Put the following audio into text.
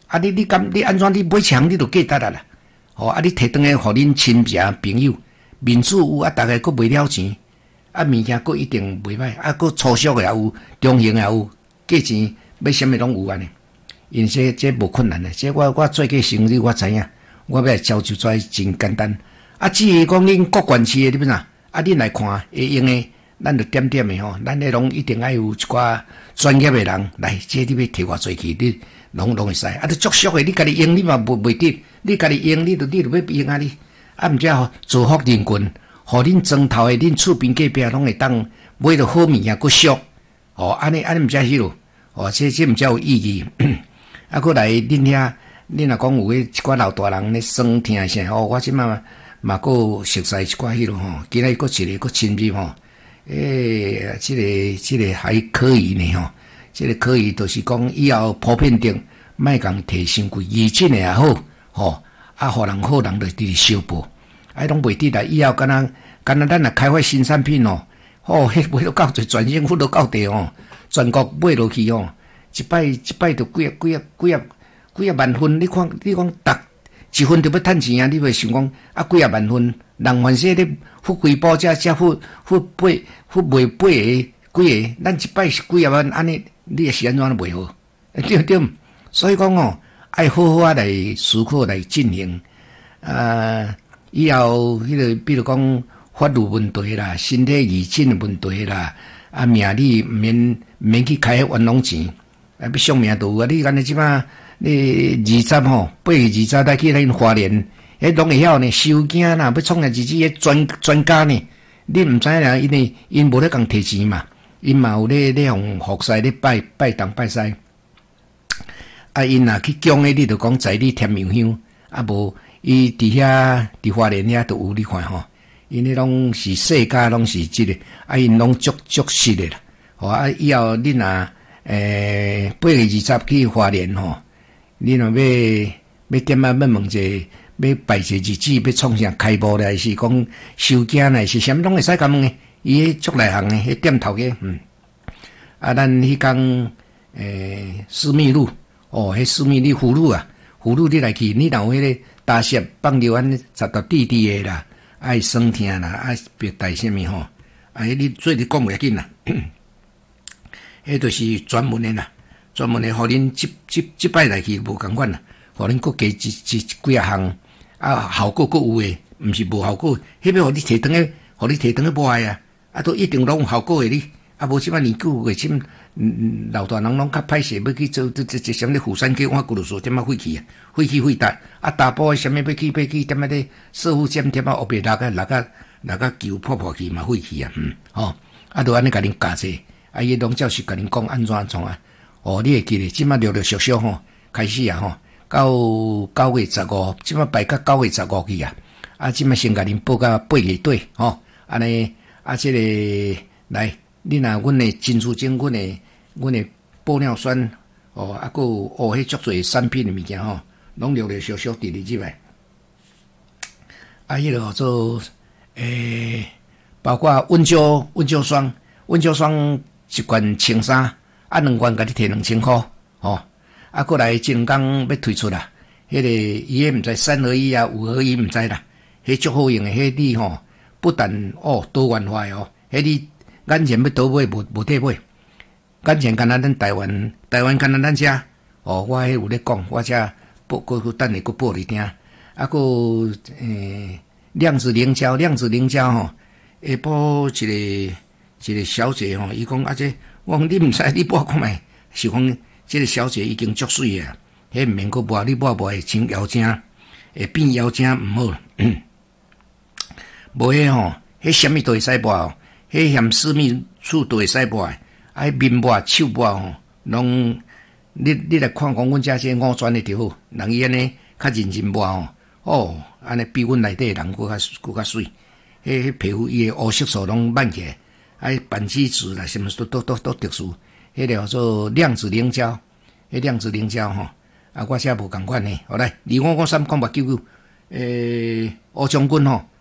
啊，你安怎你买枪你就价值啦。啊，你摕转来互恁亲戚朋友，面子有啊，大家佫卖了钱，啊，物件佫一定袂歹，啊，佫粗俗的也有，中型也有，价钱要啥物拢有安尼。因这无困难的，这我做过生意，我知影，我要来招就出真简单。啊，至于讲恁各县市的，你要哪？啊，恁来看会用的，咱就点点的吼，咱迄拢一定要有一寡专业的人来，这你要摕偌济去，你拢会使。啊，你足俗的，你家己用你嘛袂得。你家己用，你就要用啊你，啊毋则吼造福人群，互恁庄头的恁厝边隔壁拢会当买到好物件，佫俗，安尼毋则迄落，这毋则有意义。啊，佫来恁遐，恁若讲有迄一寡老大人咧酸疼啥，我即马嘛佫熟悉一寡迄落吼，今仔佫一个佫深入吼，这个还可以呢吼，这个可以就是讲以后普遍定，莫共摕伤贵，义诊的也好。互人好人就直小报，拢袂得啦。以后敢若咱若开发新产品迄买到够侪，全省府都够地全国买落去一摆就几啊万分。你讲一分就要趁钱啊！你袂想讲几啊万分，人凡说咧付几包才付卖8个几个，咱一摆是几啊万，安尼你也是安怎都袂好，对。所以讲爱好好来思考来进行，以后迄个比如讲法律问题啦、身体疑诊的问题啦，名利免去开冤枉钱，要上名都有啊！你安尼即马你8月20来去咱花莲，迄拢会晓呢，收件啦，要创下自己迄专家呢，你毋知啦，因无咧共摕钱嘛，因嘛有咧互服侍咧拜东拜西。因若去供的，你就讲在你添油香，无伊伫花莲遐都有你看吼，因迄拢是世家，拢是即个，因拢足实的啦。以后你若8月20去花莲吼，你若要点要问者，要拜一日子，要创啥开幕咧，还是讲收件咧，是啥物拢会使甲问的，伊迄足内行的，迄店头家，咱迄工私密路。迄私密你葫芦你来去，你若有迄个大舌放流安十到滴的啦，爱酸疼啦，爱别带啥物吼，你做你讲袂要紧啦，迄就是专门的啦，互恁即摆来去无共款啦，互恁佫加几啊项，效果佫有诶，毋是无效果，迄要互你摕转去无爱都一定拢有效果诶你。无即摆年久为什老大人拢较歹势，要去做这什么虎山街我古鲁说点废弃废大大埔什么要去点咧社会检点后边那个球破去嘛废弃都安尼甲恁教者，伊拢照是甲恁讲安怎你会记咧？即摆陆陆续续开始到9月15，即摆排到9月15去即摆先甲恁报到8月底安尼即个来。你若阮的真珠精，阮的玻尿酸还佫有迄足侪产品的物件拢陆陆续续伫咧即摆。迄个做包括温胶霜一罐青衫2罐甲你摕2000块佫来前工要推出啦，迄个伊迄毋知3合15合1毋知啦，迄足好用的，迄你不但多元化的迄你。眼前要倒买无得买，眼前敢若咱台湾敢若咱遮我迄有咧讲，我遮佫等下佫报你听，佫量子凝胶下晡一个小姐伊讲这我讲你毋知你抹看觅，是讲这个小姐已经足水啊，迄毋免佫抹，你抹会成妖精，会变妖精毋好，无迄啥物都会使抹迄嫌私密处都会使抹，面抹、手抹拢你来看讲，阮遮这5转的就好，人伊安尼较认真抹安尼比阮内底人佫较水，迄皮肤伊的黑色素拢慢起来，扳机质啦，什么都特殊，迄个叫做量子凝胶，我遮无共款呢，好来，2553讲999，吴将军